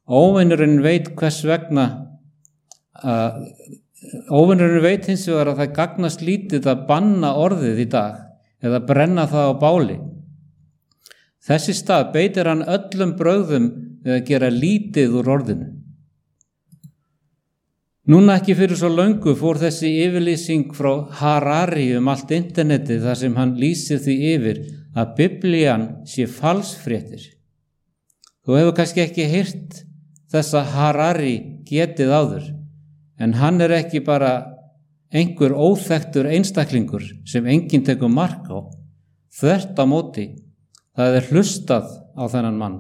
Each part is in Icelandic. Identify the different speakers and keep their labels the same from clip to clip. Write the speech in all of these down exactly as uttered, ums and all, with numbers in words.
Speaker 1: Óvinurinn veit hvers vegna uh, óvinurinn veit hins vegar að það gagnast lítið að banna orðið í dag eða brenna það á báli. Þess í stað beitir hann öllum brögðum við að gera lítið úr orðinu. Núna ekki fyrir svo löngu fór þessi yfirlýsing frá Harari um allt internetið þar sem hann lýsir því yfir að Biblían sé falsfréttir. Þú hefur kannski ekki heyrt þessa Harari getið áður, en hann er ekki bara einhver óþekktur einstaklingur sem enginn tekur mark á. Þvert á móti, það er hlustað á þennan mann.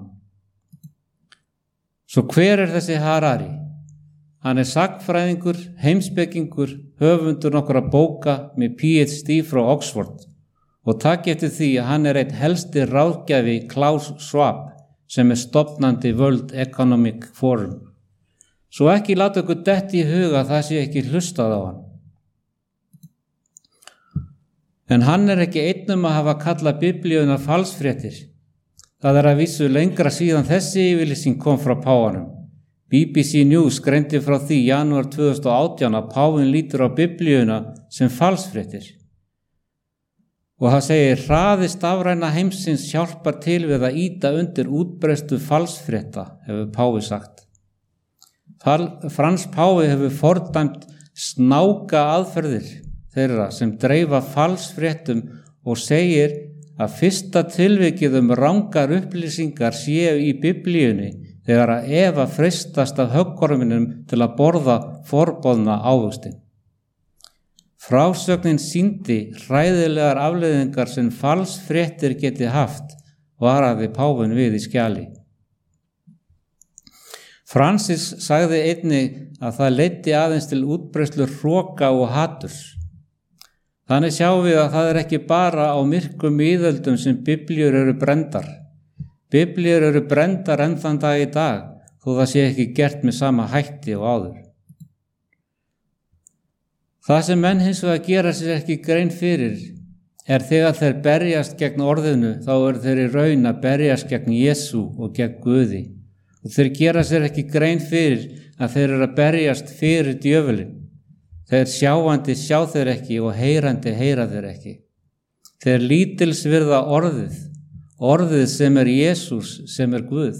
Speaker 1: Svo hver er þessi Harari? Hann er sagnfræðingur, heimspekingur, höfundur nokkra bóka með P H D frá Oxford og takk eftir því að hann er einn helsti ráðgjafi Klaus Schwab sem er stofnandi World Economic Forum. Svo ekki láta okkur detti í huga að það sé ekki hlustað á hann. En hann er ekki einn um að hafa kallað Biblíuna falsfréttir. Það er að vísu lengra síðan þessi yfirlýsing kom frá páfanum. B B C News greindi frá því í janúar tvö þúsund og átján að páfinn lítur á Biblíuna sem falsfréttir. Og það segir hraði stafræna heimsins hjálpar til við að ýta undir útbreiðslu falsfrétta, hefur páfi sagt. Frans páfi hefur fordæmt snáka aðferðir þeirra sem dreifa falsfréttum og segir að fyrsta tilvikið um rangar upplýsingar séu í Biblíunni þegar að Eva freistast af höggorminum til að borða forboðna ávöxtin. Frásögnin sýndi hræðilegar afleiðingar sem falsfréttir geti haft, varaði páfinn við í skjali. Francis sagði einnig að það leiddi aðeins til útbreiðslu hroka og haturs. Þannig sjáum við að það er ekki bara á myrkum miðöldum sem biblíur eru brendar. Biblíur eru brendar enn þann dag í dag, þó það sé ekki gert með sama hætti og áður. Það sem menn hins vegar gera sér ekki grein fyrir er þegar þeir berjast gegn orðinu, þá eru þeir í raun að berjast gegn Jesú og gegn Guði. Og þeir gera sér ekki grein fyrir að þeir eru að berjast fyrir djöfulinn. Þeir sjáandi sjá þeir ekki og heyrandi heyra þeir ekki. Þeir lítilsvirða orðið, orðið sem er Jesús, sem er Guð.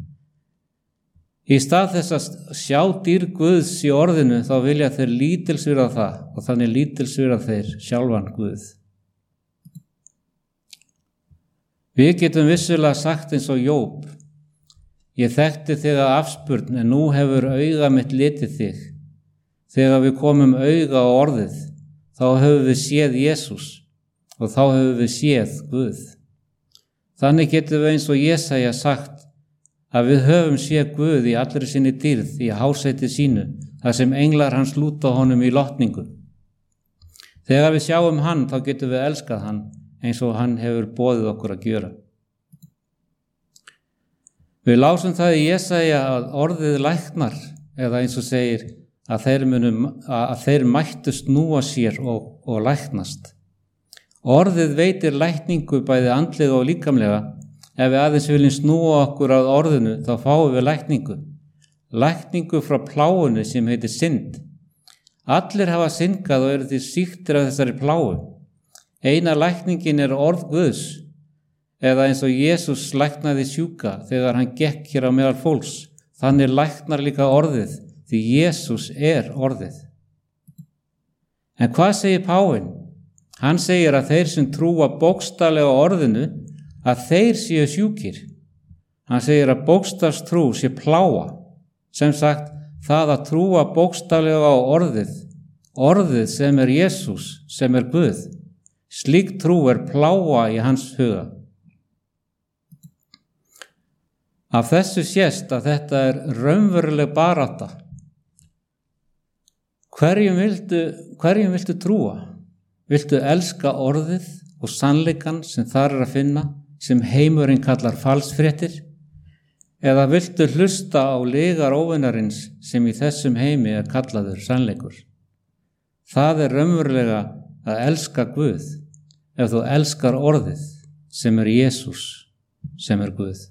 Speaker 1: Í stað þess að sjá dýr Guðs í orðinu þá vilja þeir lítilsvirða það og þannig lítilsvirða þeir sjálfan Guð. Við getum vissulega sagt eins og Jób: Ég þekkti þig að afspurn en nú hefur auga mitt litið þig. Þegar við komum auga á orðið þá höfum við séð Jesús og þá höfum við séð Guð. Þannig getum við eins og Jesaja sagt að við höfum séð Guð í allri sinni dýrð í hásæti sínu, þar sem englar hans lúta honum í lotningu. Þegar við sjáum hann, þá getum við elskað hann eins og hann hefur boðið okkur að gjöra. Við lásum það í Jesaja að orðið læknar, eða eins og segir að þeir, munum, að þeir mættu snúa sér og, og læknast. Orðið veitir lækningu bæði andlega og líkamlega. Ef við aðeins viljum snúa okkur að orðinu, þá fáum við lækningu. Lækningu frá pláunni sem heitir synd. Allir hafa syndgað og eru því sýktir af þessari pláu. Eina lækningin er orð Guðs, eða eins og Jesús læknaði sjúka þegar hann gekk hér á meðal fólks. Þannig læknar líka orðið, því Jesús er orðið. En hvað segir páfinn? Hann segir að þeir sem trúa bókstaflega orðinu, að þeir séu sjúkir. Hann segir að bókstafstrú sé pláa, sem sagt það að trúa bókstaflega á orðið, orðið sem er Jesús, sem er Guð. Slík trú er pláa í hans huga. Af þessu sést að þetta er raunveruleg barátta. Hverjum viltu, hverjum viltu trúa? Viltu elska orðið og sannleikann sem þar er að finna, sem heimurinn kallar falsfréttir? Eða viltu hlusta á lygar óvinarins sem í þessum heimi er kallaður sannleikur? Það er raunverulega að elska Guð, ef þú elskar orðið sem er Jesús, sem er Guð.